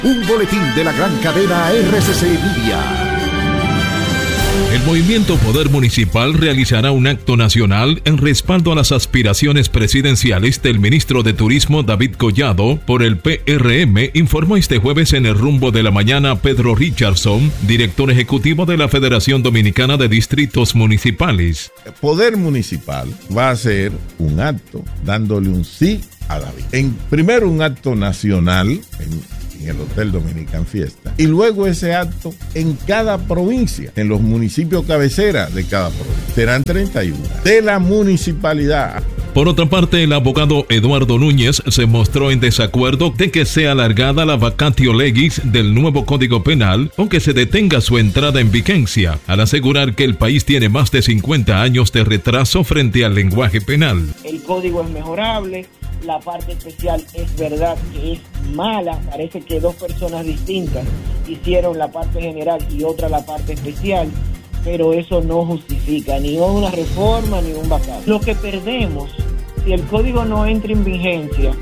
Un boletín de la gran cadena RCC Media. El Movimiento Poder Municipal realizará un acto nacional en respaldo a las aspiraciones presidenciales del ministro de Turismo David Collado por el PRM, informó este jueves en el Rumbo de la Mañana Pedro Richardson, director ejecutivo de la Federación Dominicana de Distritos Municipales. El Poder Municipal va a hacer un acto dándole un sí a David. Primero un acto nacional en el Hotel Dominican Fiesta, y luego ese acto en cada provincia, en los municipios cabecera de cada provincia. Serán 31 de la municipalidad. Por otra parte, el abogado Eduardo Núñez se mostró en desacuerdo de que sea alargada la vacatio legis del nuevo Código Penal o que se detenga su entrada en vigencia, al asegurar que el país tiene más de 50 años de retraso frente al lenguaje penal. El código es mejorable, la parte especial es verdad que es mala, parece que dos personas distintas hicieron la parte general y otra la parte especial, pero eso no justifica ni una reforma ni un vacatio. Lo que perdemos si el código no entra en vigencia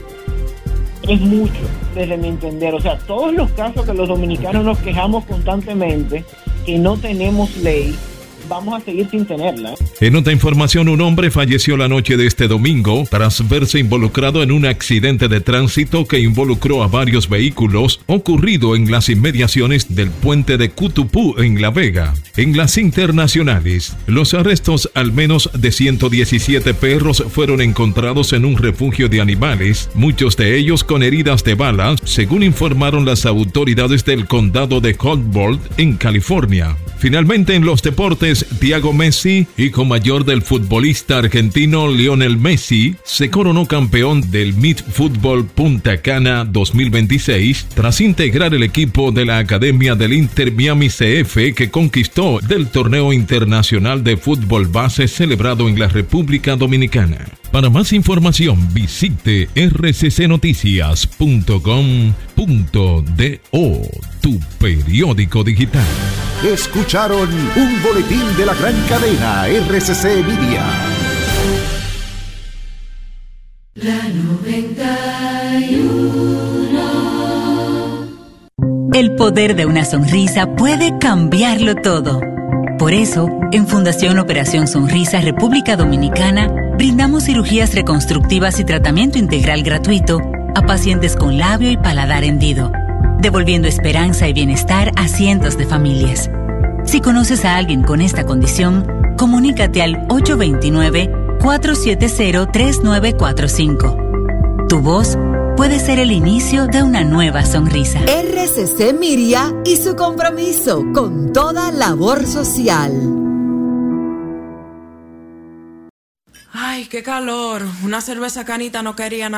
es mucho, desde mi entender. O sea, todos los casos que los dominicanos nos quejamos constantemente que no tenemos ley, vamos a seguir sin tenerla. En otra información, un hombre falleció la noche de este domingo tras verse involucrado en un accidente de tránsito que involucró a varios vehículos ocurrido en las inmediaciones del puente de Cutupú en La Vega. En las internacionales, los arrestos al menos de 117 perros fueron encontrados en un refugio de animales, muchos de ellos con heridas de bala, según informaron las autoridades del condado de Humboldt en California. Finalmente, en los deportes, Thiago Messi, hijo mayor del futbolista argentino Lionel Messi, se coronó campeón del Mid Fútbol Punta Cana 2026 tras integrar el equipo de la Academia del Inter Miami CF que conquistó del torneo internacional de fútbol base celebrado en la República Dominicana. Para más información, visite rccnoticias.com.do, tu periódico digital. Escucharon un boletín de la gran cadena RCC Media. La 91. El poder de una sonrisa puede cambiarlo todo. Por eso, en Fundación Operación Sonrisa República Dominicana, brindamos cirugías reconstructivas y tratamiento integral gratuito a pacientes con labio y paladar hendido, devolviendo esperanza y bienestar a cientos de familias. Si conoces a alguien con esta condición, comunícate al 829-470-3945. Tu voz puede ser el inicio de una nueva sonrisa. RCC Miria y su compromiso con toda labor social. Ay, qué calor. Una cerveza Canita no quería nada.